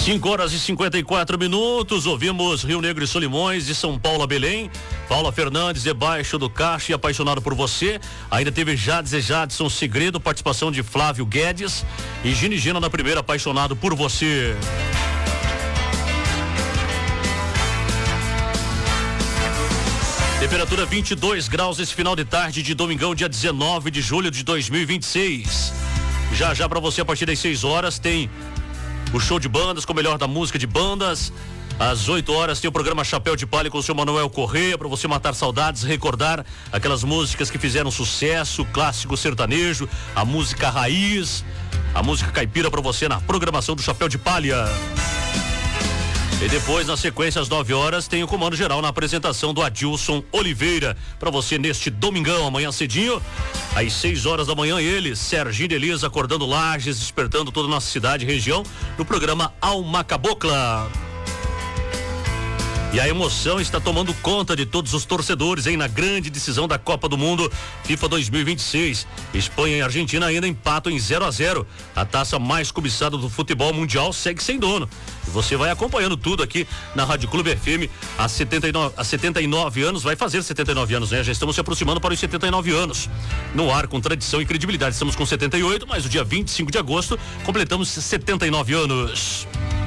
5h54, ouvimos Rio Negro e Solimões, de São Paulo a Belém, Paula Fernandes, debaixo do caixa e apaixonado por você. Ainda teve Jades e Jadson, Segredo, participação de Flávio Guedes e Gini Gina na primeira, apaixonado por você. Temperatura 22 graus esse final de tarde de domingão, dia 19 de julho de 2026. Já para você, a partir das 6 horas, tem o show de bandas com o melhor da música de bandas. Às 8 horas tem o programa Chapéu de Palha com o seu Manuel Corrêa, para você matar saudades, recordar aquelas músicas que fizeram sucesso, clássico sertanejo, a música raiz, a música caipira, para você na programação do Chapéu de Palha. E depois, na sequência, às 9 horas, tem o comando geral na apresentação do Adilson Oliveira. Para você neste domingão, amanhã cedinho, às 6 horas da manhã, ele, Serginho Elias, acordando Lages, despertando toda a nossa cidade e região, no programa Alma Cabocla. E a emoção está tomando conta de todos os torcedores, na grande decisão da Copa do Mundo FIFA 2026. Espanha e Argentina ainda empatam em 0-0. A taça mais cobiçada do futebol mundial segue sem dono. E você vai acompanhando tudo aqui na Rádio Clube FM há 79 anos, vai fazer 79 anos, né? Já estamos se aproximando para os 79 anos. No ar, com tradição e credibilidade. Estamos com 78, mas o dia 25 de agosto completamos 79 anos.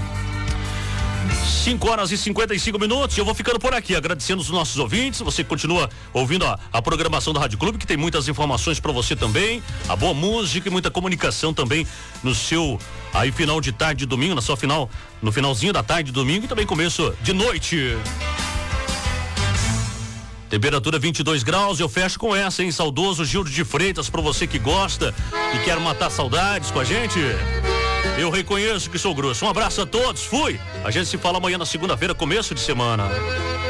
5h55. Eu vou ficando por aqui, agradecendo os nossos ouvintes. Você continua ouvindo a programação da Rádio Clube, que tem muitas informações para você também, a boa música e muita comunicação também no seu aí final de tarde de domingo, no finalzinho da tarde de domingo e também começo de noite. Temperatura 22 graus, eu fecho com essa, saudoso Gildo de Freitas, para você que gosta e quer matar saudades com a gente. Eu reconheço que sou grosso. Um abraço a todos, fui. A gente se fala amanhã na segunda-feira, começo de semana.